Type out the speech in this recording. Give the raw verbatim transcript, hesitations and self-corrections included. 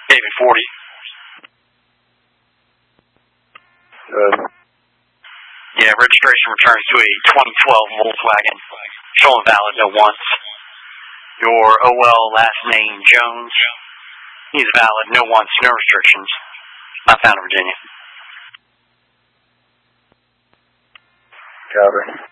David forty. Uh, Yeah, registration returns to a twenty twelve Volkswagen. Showing valid no once. Your O L last name Jones. He's valid no once, no restrictions. Not found in Virginia. Copy.